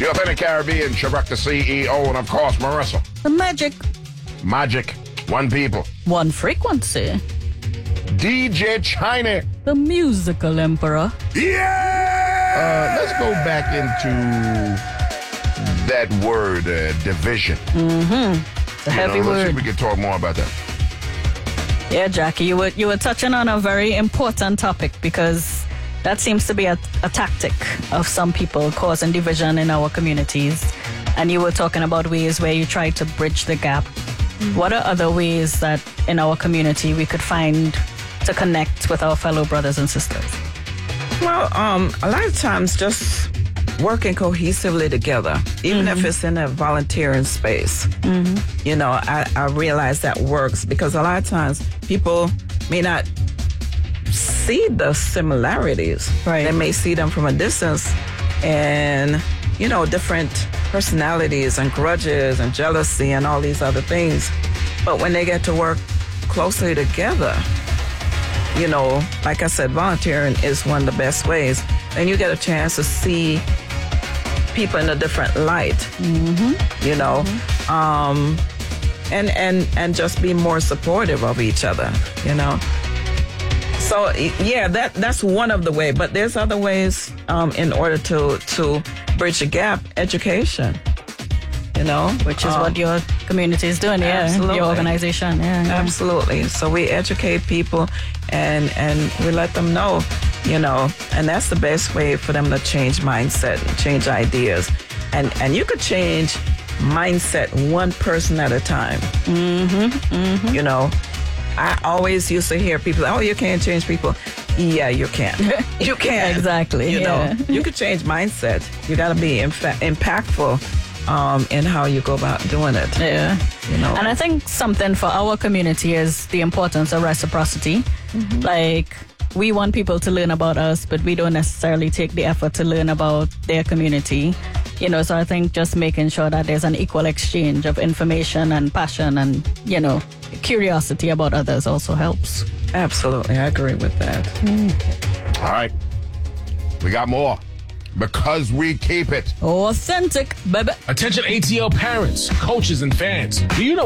The Authentic Caribbean, Shabrak the CEO, and of course, Marissa. The magic. Magic. One people. One frequency. DJ China. The musical emperor. Yeah! Let's go back into that word, division. The heavy Let's see word. if we can talk more about that. Yeah, Jackie, you were touching on a very important topic because that seems to be a tactic of some people causing division in our communities. And you were talking about ways where you try to bridge the gap. What are other ways that in our community we could find to connect with our fellow brothers and sisters? Well, a lot of times just working cohesively together, even if it's in a volunteering space. You know, I realize that works because a lot of times people may not see the similarities. Right. They may see them from a distance and, you know, different personalities and grudges and jealousy and all these other things. But when they get to work closely together, you know, like I said, volunteering is one of the best ways. And you get a chance to see people in a different light, you know, and just be more supportive of each other, you know. So, yeah, that's one of the ways. But there's other ways in order to bridge the gap. Education, you know. Which is what your community is doing, absolutely. your organization. Yeah. Absolutely. So we educate people and we let them know, you know, and that's the best way for them to change mindset, change ideas. And you could change mindset one person at a time. You know, I always used to hear people, oh, you can't change people. Yeah, you can. You can. Exactly. You know, you could change mindset. You got to be impactful in how you go about doing it. Yeah. You know. And I think something for our community is the importance of reciprocity. Like, we want people to learn about us, but we don't necessarily take the effort to learn about their community. You know, so I think just making sure that there's an equal exchange of information and passion and, you know, curiosity about others also helps. Absolutely. I agree with that. All right. We got more. Because we keep it Authentic, baby. Attention ATL parents, coaches, and fans. Do you know